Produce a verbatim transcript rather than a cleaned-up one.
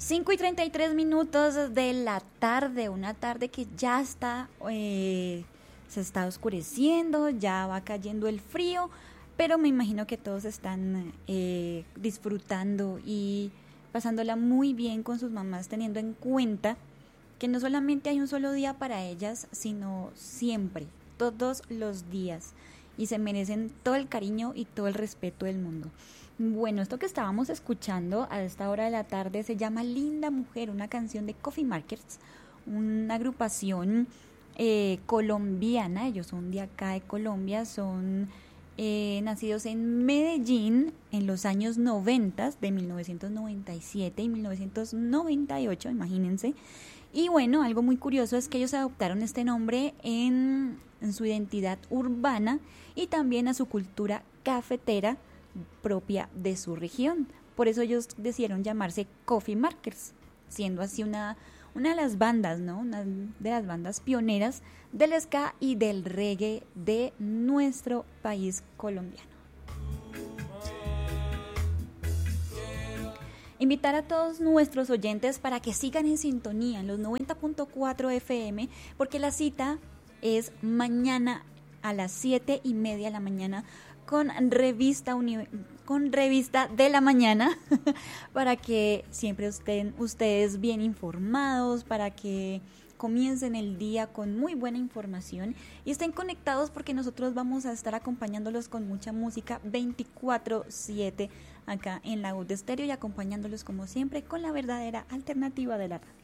cinco y treinta y tres minutos de la tarde, una tarde que ya está, eh, se está oscureciendo, ya va cayendo el frío, pero me imagino que todos están eh, disfrutando y pasándola muy bien con sus mamás, teniendo en cuenta que no solamente hay un solo día para ellas, sino siempre, todos los días, y se merecen todo el cariño y todo el respeto del mundo. Bueno, esto que estábamos escuchando a esta hora de la tarde se llama Linda Mujer, una canción de Coffee Markers, una agrupación eh, colombiana. Ellos son de acá de Colombia, son eh, nacidos en Medellín en los años noventa, de mil novecientos noventa y siete y mil novecientos noventa y ocho, imagínense. Y bueno, algo muy curioso es que ellos adoptaron este nombre en, en su identidad urbana y también a su cultura cafetera propia de su región. Por eso ellos decidieron llamarse Coffee Markers, siendo así una, una de las bandas, ¿no? Una de las bandas pioneras del ska y del reggae de nuestro país colombiano. Invitar a todos nuestros oyentes para que sigan en sintonía en los noventa punto cuatro F M, porque la cita es mañana a las siete y media de la mañana con revista uni- con revista de la mañana para que siempre estén ustedes bien informados, para que comiencen el día con muy buena información y estén conectados, porque nosotros vamos a estar acompañándolos con mucha música veinticuatro siete acá en La Voz de Estéreo y acompañándolos como siempre con la verdadera alternativa de la radio.